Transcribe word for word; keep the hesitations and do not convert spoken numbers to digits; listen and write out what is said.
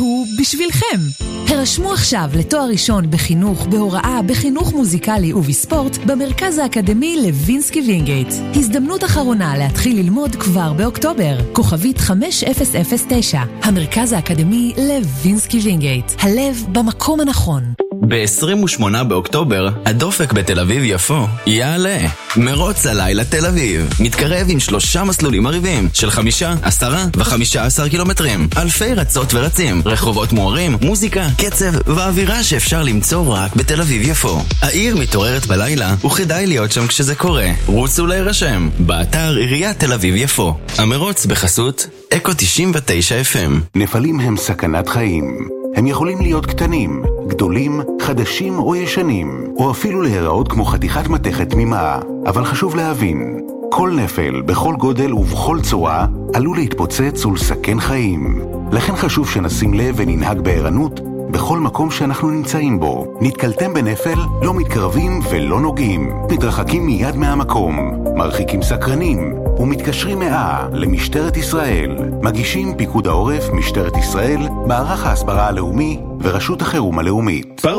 הוא בשבילכם. הרשמו עכשיו לתואר ראשון בחינוך, בהוראה, בחינוך מוזיקלי ובספורט במרכז האקדמי לוינסקי וינגייט. הזדמנות אחרונה להתחיל ללמוד כבר באוקטובר. כוכבית חמש אפס אפס תשע. המרכז האקדמי לוינסקי וינגייט. הלב במקום הנכון. ב-עשרים ושמונה באוקטובר, הדופק בתל אביב יפו יעלה. מרוץ הלילה תל אביב מתקרב עם שלושה מסלולים מריבים של חמישה, עשרה וחמישה עשר קילומטרים. אלפי רצות ורצים, רחובות מוארים, מוזיקה, קצב ואווירה שאפשר למצוא רק בתל אביב יפו. העיר מתעוררת בלילה וכדאי להיות שם כשזה קורה. רוצו להירשם באתר עיריית תל אביב יפו. המרוץ בחסות אקו תשעים ותשע אף אם. נפלים הם סכנת חיים. הם יכולים להיות קטנים, גדולים, חדשים או ישנים, או אפילו להיראות כמו חתיכת מתכת תמימה. אבל חשוב להבין, כל נפל, בכל גודל ובכל צורה, עלול להתפוצץ ולסכן חיים. לכן חשוב שנשים לב וננהג בערנות בכל מקום שאנחנו נמצאים בו. נתקלתם בנפל, לא מתקרבים ולא נוגעים. מתרחקים מיד מהמקום, מרחיקים סקרנים, ומתקשרים מאה למשטרת ישראל. מגישים פיקוד העורף, משטרת ישראל, מערך ההסברה הלאומי ורשות החירום הלאומית.